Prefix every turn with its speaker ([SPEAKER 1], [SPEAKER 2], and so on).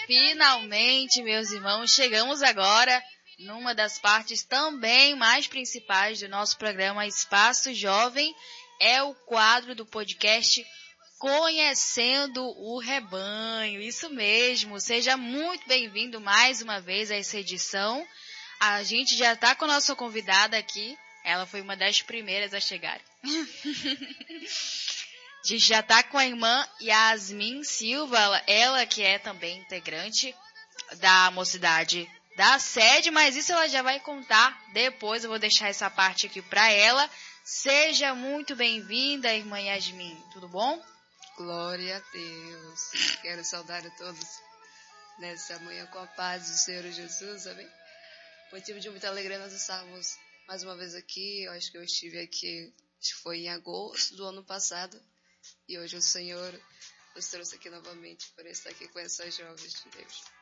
[SPEAKER 1] Finalmente, meus irmãos, chegamos agora numa das partes também mais principais do nosso programa Espaço Jovem. É o quadro do podcast Conhecendo o Rebanho. Isso mesmo, seja muito bem-vindo mais uma vez a essa edição. A gente já está com a nossa convidada aqui. Ela foi uma das primeiras a chegar. A gente já está com a irmã Yasmin Silva, ela que é também integrante da Mocidade da Sede, mas isso ela já vai contar depois, eu vou deixar essa parte aqui para ela. Seja muito bem-vinda, irmã Yasmin, tudo bom?
[SPEAKER 2] Glória a Deus. Quero saudar a todos nessa manhã com a paz do Senhor Jesus, amém? Motivo de muita alegria nós estarmos mais uma vez aqui. Eu acho que eu estive aqui, acho que foi em agosto do ano passado, e hoje o Senhor nos trouxe aqui novamente para estar aqui com essas jovens de Deus.